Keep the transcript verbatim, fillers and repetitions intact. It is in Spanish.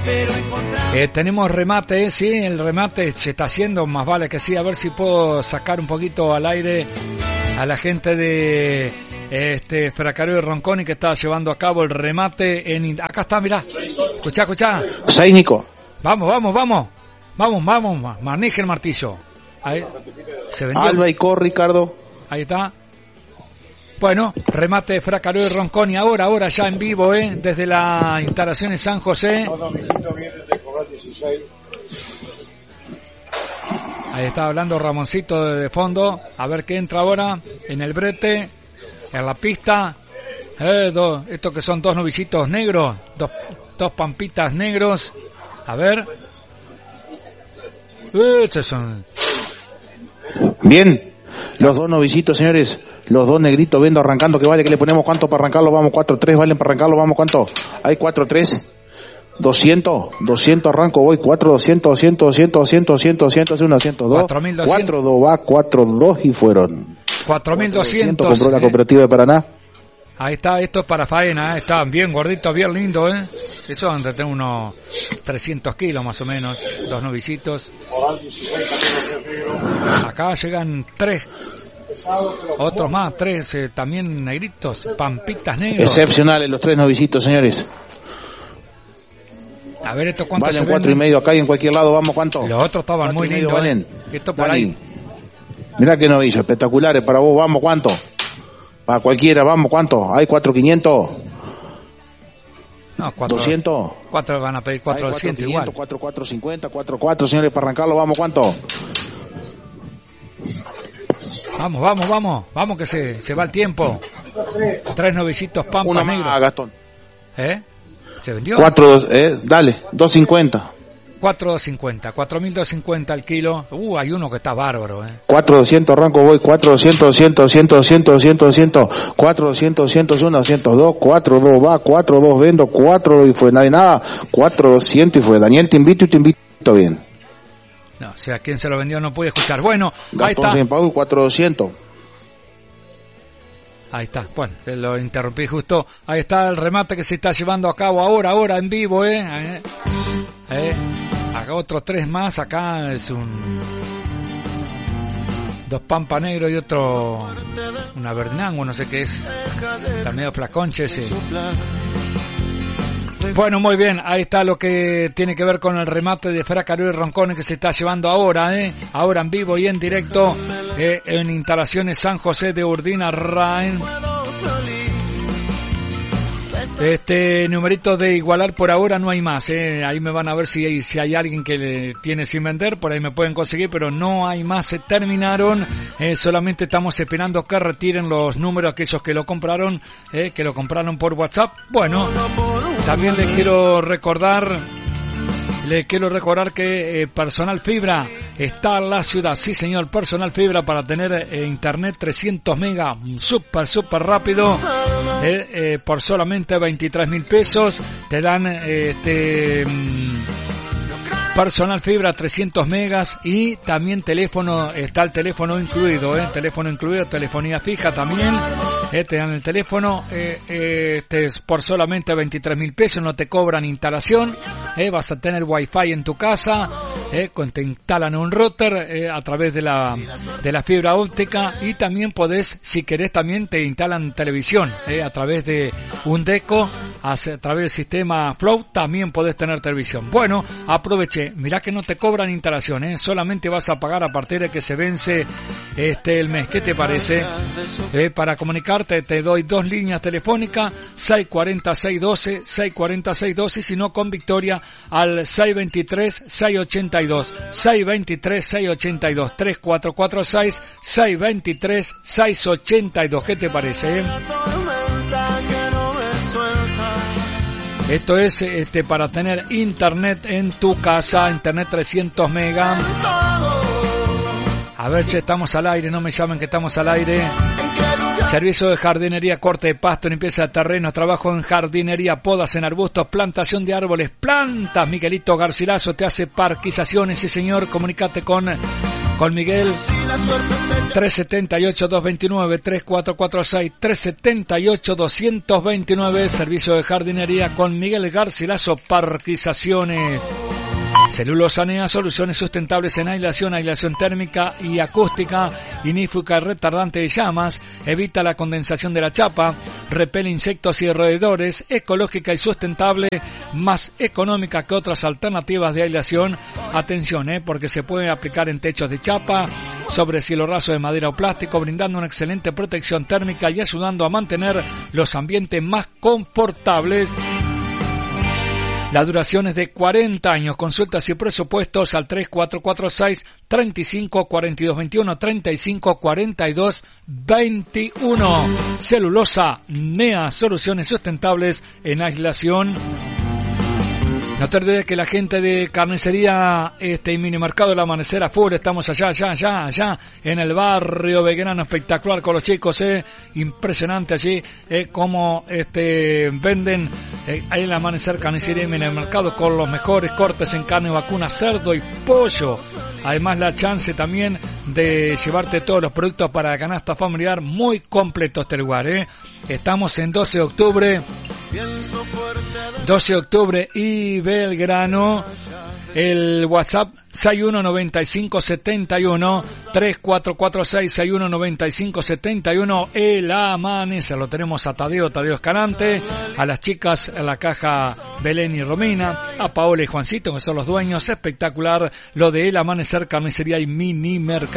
Eh, tenemos remate, sí, el remate se está haciendo, más vale que sí, a ver si puedo sacar un poquito al aire a la gente de este Ferracareo de Ronconi que está llevando a cabo el remate en... Acá está, mirá, escuchá, escuchá. seis, Nico. Vamos, vamos, vamos, vamos, vamos, maneje el martillo. Ahí, se vendió. Alba y Cor, Ricardo. Ahí está. Bueno, remate de Ferracareo de Ronconi ahora, ahora ya en vivo, ¿eh? Desde la instalación en San José. Ahí está hablando Ramoncito de fondo. A ver qué entra ahora en el brete, en la pista. Eh, do, estos que son dos novicitos negros, dos, dos pampitas negros. A ver. Eh, estos son... Bien, los dos novicitos, señores. Los dos negritos viendo arrancando, que vale, que le ponemos cuánto para arrancarlo, vamos, cuatro tres, valen para arrancarlo, vamos, cuánto, hay cuatro tres, doscientos, doscientos arranco, voy, cuatro, doscientos, doscientos, doscientos, doscientos, doscientos, uno, doscientos dos, cuatro dos va, cuatro dos y fueron. cuatro mil doscientos. Compró la cooperativa de Paraná. Ahí está, esto es para faena, ¿eh? Está bien gordito, bien lindo, ¿eh? Eso donde tengo unos trescientos kilos más o menos, dos novicitos. Acá llegan tres. Otros más, tres eh, también negritos, pampitas negros. Excepcionales los tres novicitos, señores. A ver, ¿esto cuánto valen? Cuatro y medio acá y en cualquier lado, vamos, ¿cuánto? Los otros estaban muy lindos. Valen. ¿Eh? Esto por Dani, ahí. Mirá qué novillos, espectaculares para vos, vamos, ¿cuánto? Para cualquiera, vamos, ¿cuánto? Hay cuatro quinientos. No, cuatro, doscientos. Cuatro van a pedir cuatro doscientos igual. cuatro cuatro cincuenta, cuatro cuatro, señores, para arrancarlo, vamos, ¿cuánto? Vamos, vamos, vamos, vamos que se, se va el tiempo. Tres novicitos pampas Una negros. más, Gastón. ¿Eh? ¿Se vendió? Cuatro, eh, dale, dos cincuenta. Cuatro dos cincuenta, cuatro mil doscientos cincuenta al kilo. Uh, hay uno que está bárbaro, eh. Cuatro doscientos arranco, voy, cuatro doscientos, doscientos, doscientos, doscientos, doscientos, doscientos, cuatro doscientos, doscientos uno, doscientos dos, cuatro dos va, cuatro dos vendo, cuatro y fue, nadie nada, cuatro doscientos y fue. Daniel, te invito y te invito bien. No, o sea, quien se lo vendió no puede escuchar. Bueno, ahí está. En Paul, cuatro doscientos. Ahí está. Bueno, lo interrumpí justo. Ahí está el remate que se está llevando a cabo ahora, ahora en vivo, ¿eh? eh, eh. Acá otros tres más. Acá es un... Dos pampa negro y otro... Una Bernango, no sé qué es. Está medio flaconche ese. Bueno, muy bien, ahí está lo que tiene que ver con el remate de Ferracareo y Ronconi que se está llevando ahora, ¿eh? Ahora en vivo y en directo eh, en instalaciones San José de Urdina, Rain. Este numerito de igualar por ahora no hay más, ¿eh? Ahí me van a ver si hay, si hay alguien que le tiene sin vender, por ahí me pueden conseguir, pero no hay más, se terminaron, eh, solamente estamos esperando que retiren los números aquellos que lo compraron, eh, que lo compraron por WhatsApp. Bueno, también les quiero recordar... Les quiero recordar que eh, Personal Fibra está en la ciudad. Sí, señor, Personal Fibra para tener eh, internet trescientos megas, súper, súper rápido, eh, eh, por solamente veintitrés mil pesos. Te dan eh, este... Personal Fibra trescientos megas y también teléfono, está el teléfono incluido, eh, teléfono incluido, telefonía fija también, eh, te dan el teléfono, eh, eh, este es por solamente veintitrés mil pesos, no te cobran instalación, eh, vas a tener wifi en tu casa, eh, te instalan un router eh, a través de la de la fibra óptica y también podés, si querés también te instalan televisión, eh, a través de un deco, a, a través del sistema Flow también podés tener televisión. Bueno, aproveché. Mirá que no te cobran instalación, ¿eh? Solamente vas a pagar a partir de que se vence este el mes. ¿Qué te parece? Eh, para comunicarte te doy dos líneas telefónicas, seis cuatro seis uno dos, seis cuatro seis uno dos y si no con Victoria al seis veintitrés, seiscientos ochenta y dos, seis veintitrés, seiscientos ochenta y dos, tres cuatro cuatro seis, seis veintitrés, seiscientos ochenta y dos. ¿Qué te parece? Eh? Esto es este para tener internet en tu casa, internet trescientos megas. A ver, che, estamos al aire, no me llamen que estamos al aire. Servicio de jardinería, corte de pasto, limpieza de terrenos, trabajo en jardinería, podas en arbustos, plantación de árboles, plantas. Miguelito Garcilaso te hace parquizaciones, sí señor, comunicate con con Miguel. Tres siete ocho, dos dos nueve, tres cuatro cuatro seis, tres siete ocho, dos dos nueve. Servicio de jardinería con Miguel Garcilaso, Parquizaciones. Celulosa Nea, soluciones sustentables en aislación, aislación térmica y acústica, inífuga retardante de llamas, evita la condensación de la chapa, repele insectos y roedores, ecológica y sustentable, más económica que otras alternativas de aislación. Atención, eh, porque se puede aplicar en techos de chapa, sobre cielo raso de madera o plástico, brindando una excelente protección térmica y ayudando a mantener los ambientes más confortables. La duración es de cuarenta años. Consultas y presupuestos al tres cuatro cuatro seis, tres cinco cuatro dos dos uno, tres cinco cuatro dos dos uno. Celulosa Nea, soluciones sustentables en aislación. No te olvides que la gente de carnicería este, y minimercado El Amanecer a full, estamos allá, allá, allá, allá, en el barrio Belgrano, espectacular con los chicos, eh, impresionante allí, eh, cómo este, venden eh, ahí El Amanecer carnicería y minimercado con los mejores cortes en carne vacuna, cerdo y pollo. Además la chance también de llevarte todos los productos para la canasta familiar, muy completo este lugar, eh. Estamos en doce de octubre, doce de octubre y Belgrano. El WhatsApp seis uno nueve cinco siete uno, tres cuatro cuatro seis, seis uno nueve cinco siete uno. El Amanecer, lo tenemos a Tadeo, Tadeo Escalante, a las chicas en la caja Belén y Romina, a Paola y Juancito, que son los dueños. Espectacular lo de El Amanecer, carnicería y mini mercado.